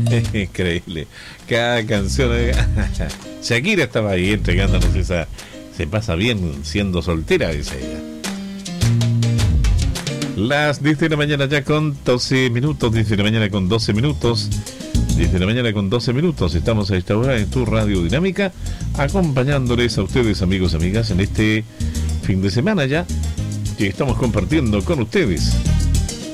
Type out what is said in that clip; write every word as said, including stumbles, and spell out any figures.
Increíble. Cada canción. eh, Shakira estaba ahí entregándonos esa. Se pasa bien siendo soltera, dice ella. Las diez de la mañana ya con doce minutos. diez de la mañana con doce minutos. diez de la mañana con doce minutos. Estamos a esta hora en tu Radio Dinámica, acompañándoles a ustedes, amigos y amigas, en este fin de semana ya que estamos compartiendo con ustedes.